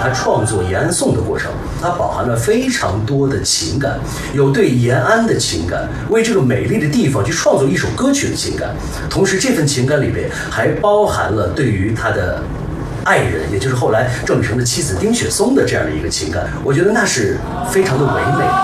他创作《延安颂》的过程，它饱含了非常多的情感，有对延安的情感，为这个美丽的地方去创作一首歌曲的情感，同时这份情感里边还包含了对于他的爱人，也就是后来郑雨盛的妻子丁雪松的这样的一个情感，我觉得那是非常的唯美。